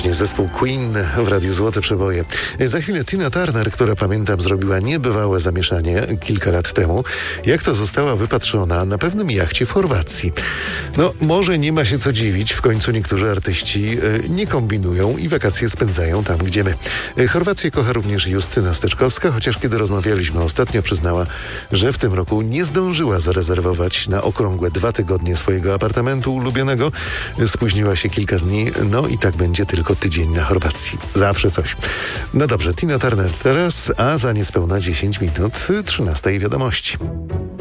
Pięknie, zespół Queen w Radiu Złote Przeboje. Za chwilę Tina Turner, która pamiętam zrobiła niebywałe zamieszanie kilka lat temu, jak to została wypatrzona na pewnym jachcie w Chorwacji. No, może nie ma się co dziwić, w końcu niektórzy artyści nie kombinują i wakacje spędzają tam, gdzie my. Chorwację kocha również Justyna Steczkowska, chociaż kiedy rozmawialiśmy ostatnio, przyznała, że w tym roku nie zdążyła zarezerwować na okrągłe 2 tygodnie swojego apartamentu ulubionego. Spóźniła się kilka dni, no i tak będzie tylko tydzień na Chorwacji. Zawsze coś. No dobrze, Tina Turner teraz, a za niespełna 10 minut 13 wiadomości.